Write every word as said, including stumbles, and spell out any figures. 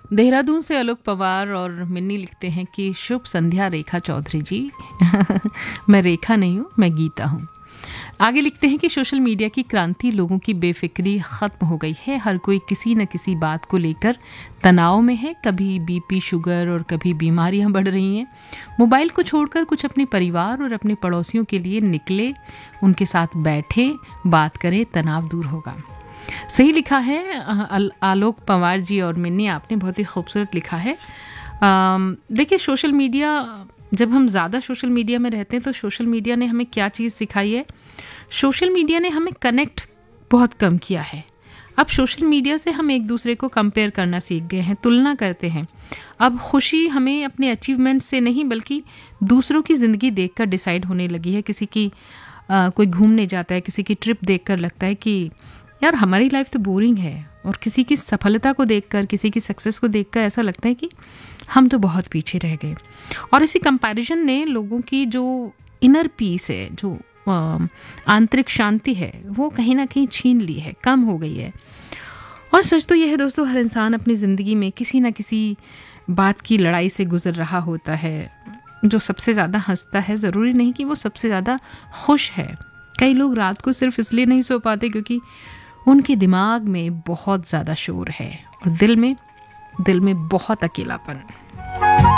देहरादून से आलोक पवार और मिन्नी लिखते हैं कि शुभ संध्या रेखा चौधरी जी। मैं रेखा नहीं हूँ, मैं गीता हूँ। आगे लिखते हैं कि सोशल मीडिया की क्रांति, लोगों की बेफिक्री खत्म हो गई है। हर कोई किसी न किसी बात को लेकर तनाव में है। कभी बीपी, शुगर और कभी बीमारियां बढ़ रही हैं। मोबाइल को छोड़कर कुछ अपने परिवार और अपने पड़ोसियों के लिए निकले, उनके साथ बैठे, बात करें, तनाव दूर होगा। सही लिखा है आलोक पवार जी और मिन्नी, आपने बहुत ही खूबसूरत लिखा है। देखिए, सोशल मीडिया, जब हम ज़्यादा सोशल मीडिया में रहते हैं तो सोशल मीडिया ने हमें क्या चीज़ सिखाई है? सोशल मीडिया ने हमें कनेक्ट बहुत कम किया है। अब सोशल मीडिया से हम एक दूसरे को कंपेयर करना सीख गए हैं, तुलना करते हैं। अब खुशी हमें अपने अचीवमेंट से नहीं बल्कि दूसरों की ज़िंदगी देखकर डिसाइड होने लगी है। किसी की आ, कोई घूमने जाता है, किसी की ट्रिप देखकर लगता है कि यार हमारी लाइफ तो बोरिंग है, और किसी की सफलता को देखकर, किसी की सक्सेस को देखकर ऐसा लगता है कि हम तो बहुत पीछे रह गए। और इसी कंपैरिजन ने लोगों की जो इनर पीस है, जो आंतरिक शांति है, वो कहीं ना कहीं छीन ली है, कम हो गई है। और सच तो यह है दोस्तों, हर इंसान अपनी ज़िंदगी में किसी ना किसी बात की लड़ाई से गुजर रहा होता है। जो सबसे ज़्यादा हंसता है, ज़रूरी नहीं कि वो सबसे ज़्यादा खुश है। कई लोग रात को सिर्फ इसलिए नहीं सो पाते क्योंकि उनके दिमाग में बहुत ज़्यादा शोर है और दिल में दिल में बहुत अकेलापन।